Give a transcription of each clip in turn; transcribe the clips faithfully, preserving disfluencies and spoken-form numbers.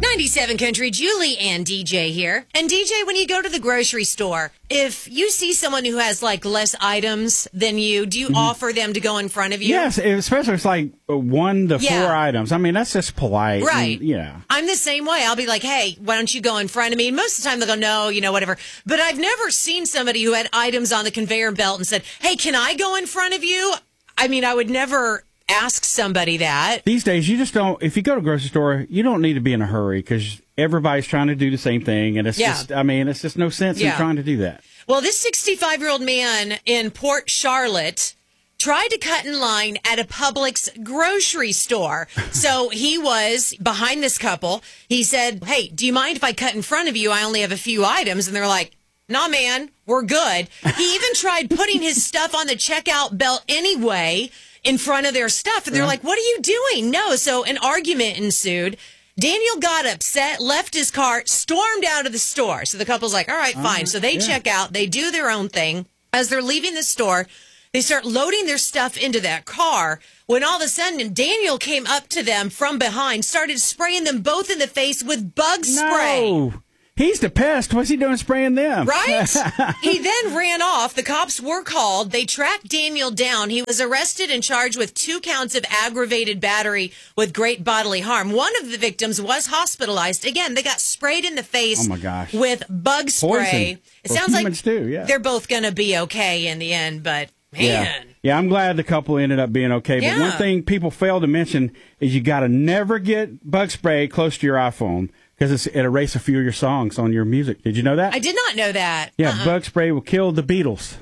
ninety-seven Country, Julie and D J here. And D J, when you go to the grocery store, if you see someone who has like less items than you, do you mm-hmm. offer them to go in front of you? Yes, especially if it's like one to yeah. four items. I mean, that's just polite. Right. And, yeah. I'm the same way. I'll be like, hey, why don't you go in front of me? And most of the time they'll go, no, you know, whatever. But I've never seen somebody who had items on the conveyor belt and said, hey, can I go in front of you? I mean, I would never ask somebody that. These days, you just don't, if you go to a grocery store, you don't need to be in a hurry because everybody's trying to do the same thing. And it's yeah. just, I mean, it's just no sense yeah. in trying to do that. Well, this sixty-five-year-old man in Port Charlotte tried to cut in line at a Publix grocery store. So he was behind this couple. He said, hey, do you mind if I cut in front of you? I only have a few items. And they're like, nah, man, we're good. He even tried putting his stuff on the checkout belt anyway in front of their stuff. And they're yeah. like, what are you doing? No. So an argument ensued. Daniel got upset, left his cart, stormed out of the store. So the couple's like, all right, fine. Uh, so they yeah. check out. They do their own thing. As they're leaving the store, they start loading their stuff into that car when all of a sudden Daniel came up to them from behind, started spraying them both in the face with bug spray. No. He's the pest. What's he doing spraying them? Right? He then ran off. The cops were called. They tracked Daniel down. He was arrested and charged with two counts of aggravated battery with great bodily harm. One of the victims was hospitalized. Again, they got sprayed in the face oh my gosh. with bug spray. Poison. It well, sounds like too, yeah. they're both going to be okay in the end, but man. Yeah. yeah, I'm glad the couple ended up being okay. But yeah. one thing people fail to mention is you got to never get bug spray close to your iPhone. Because it erases a few of your songs on your music. Did you know that? I did not know that. Yeah, uh-uh. bug spray will kill the Beatles.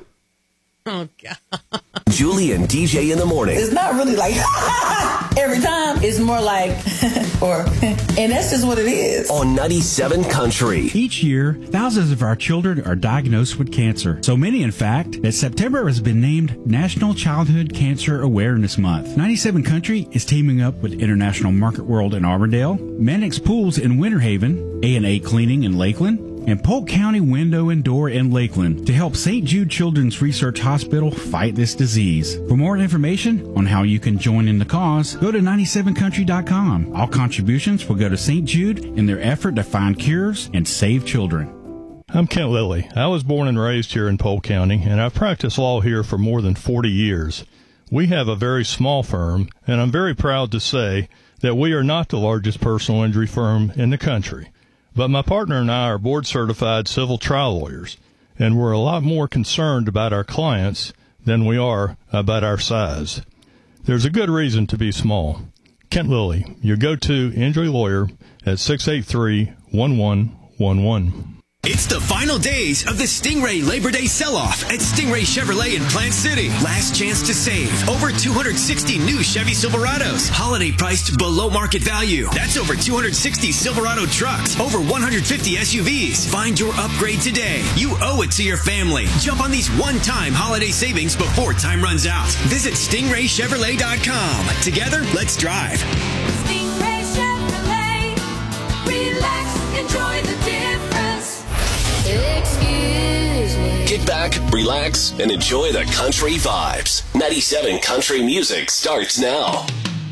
Oh, God. Julie and D J in the morning. It's not really like every time. It's more like, or, and that's just what it is. On ninety-seven Country. Each year, thousands of our children are diagnosed with cancer. So many, in fact, that September has been named National Childhood Cancer Awareness Month. ninety-seven Country is teaming up with International Market World in Auburndale, Mannix Pools in Winter Haven, A and A Cleaning in Lakeland, and Polk County Window and Door in Lakeland to help Saint Jude Children's Research Hospital fight this disease. For more information on how you can join in the cause, go to ninety-seven country dot com. All contributions will go to Saint Jude in their effort to find cures and save children. I'm Kent Lilly. I was born and raised here in Polk County, and I've practiced law here for more than forty years. We have a very small firm, and I'm very proud to say that we are not the largest personal injury firm in the country. But my partner and I are board-certified civil trial lawyers, and we're a lot more concerned about our clients than we are about our size. There's a good reason to be small. Kent Lilly, your go-to injury lawyer at six eight three, one one one one. It's the final days of the Stingray Labor Day sell-off at Stingray Chevrolet in Plant City. Last chance to save. Over two hundred sixty new Chevy Silverados. Holiday priced below market value. That's over two hundred sixty Silverado trucks. Over one hundred fifty S U Vs. Find your upgrade today. You owe it to your family. Jump on these one-time holiday savings before time runs out. Visit stingray chevrolet dot com. Together, let's drive. Stingray Chevrolet. Relax, enjoy the difference. Excuse me. Kick back, relax, and enjoy the country vibes. ninety-seven Country Music starts now.